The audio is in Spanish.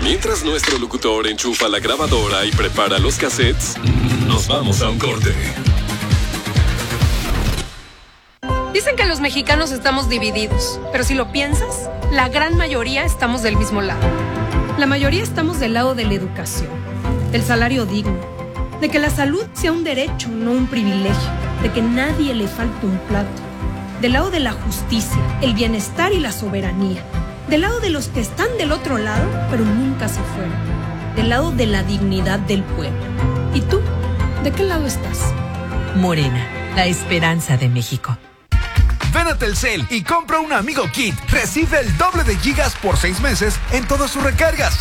Mientras nuestro locutor enchufa la grabadora y prepara los cassettes, nos vamos a un corte. Dicen que los mexicanos estamos divididos, pero si lo piensas, la gran mayoría estamos del mismo lado. La mayoría estamos del lado de la educación, del salario digno, de que la salud sea un derecho, no un privilegio, de que nadie le falte un plato, del lado de la justicia, el bienestar y la soberanía, del lado de los que están del otro lado, pero nunca se fueron, del lado de la dignidad del pueblo. ¿Y tú? ¿De qué lado estás? Morena, la esperanza de México. Ven a Telcel y compra un Amigo Kit. Recibe el doble de gigas por 6 meses en todas sus recargas